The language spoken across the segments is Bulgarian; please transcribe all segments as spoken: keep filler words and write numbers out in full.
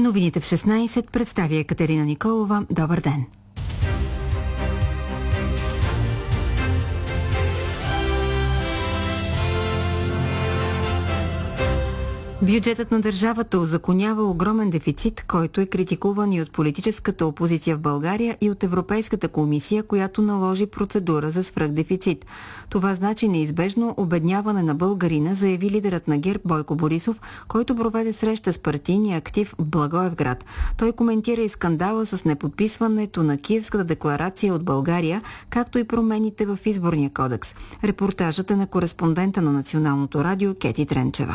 Новините в шестнайсет представя Екатерина Николова. Добър ден! Бюджетът на държавата узаконява огромен дефицит, който е критикуван и от политическата опозиция в България и от Европейската комисия, която наложи процедура за свръхдефицит. Това значи неизбежно обедняване на българина, заяви лидерът на ГЕРБ Бойко Борисов, който проведе среща с партийния актив в Благоевград. Той коментира и скандала с неподписването на Киевската декларация от България, както и промените в изборния кодекс. Репортажът е на кореспондента на Националното радио Кети Тренчева.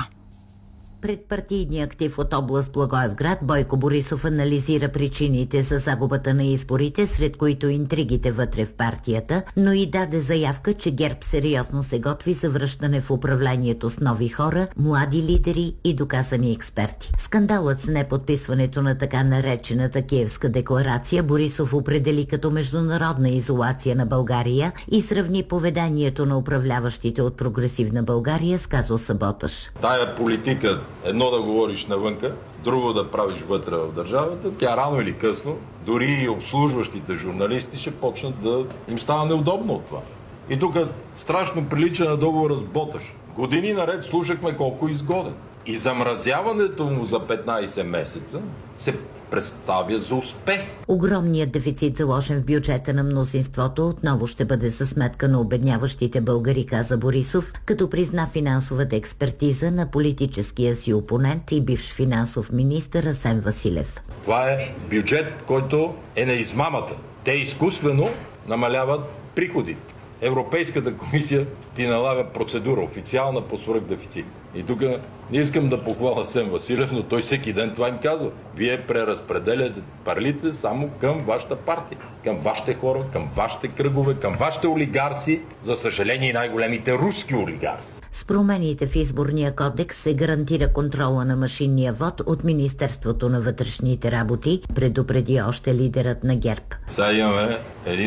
Пред партийния актив от област Благоевград Бойко Борисов анализира причините за загубата на изборите, сред които интригите вътре в партията, но и даде заявка, че ГЕРБ сериозно се готви за връщане в управлението с нови хора, млади лидери и доказани експерти. Скандалът с неподписването на така наречената Киевска декларация Борисов определи като международна изолация на България и сравни поведението на управляващите от Прогресивна България с казус Саботаж. Тая политика, едно да говориш навънка, друго да правиш вътре в държавата, тя рано или късно, дори и обслужващите журналисти ще почнат да им става неудобно от това. И тук страшно прилича на договора с Боташ. Години наред слушахме колко е изгоден. И замразяването му за петнайсет месеца се представя за успех. Огромният дефицит, заложен в бюджета на мнозинството, отново ще бъде за сметка на обедняващите българи, каза Борисов, като призна финансовата експертиза на политическия си опонент и бивш финансов министър Асен Василев. Това е бюджет, който е на измамата. Те изкуствено намаляват приходи. Европейската комисия ти налага процедура официална по свръхдефицит. И тук не искам да похваля Асен Василев, но той всеки ден това им казва. Вие преразпределяте парлите само към вашата партия, към вашите хора, към вашите кръгове, към вашите олигарси, за съжаление и най-големите руски олигарси. С промените в изборния кодекс се гарантира контрола на машинния вод от Министерството на вътрешните работи, предупреди още лидерът на ГЕРБ. Сега имаме един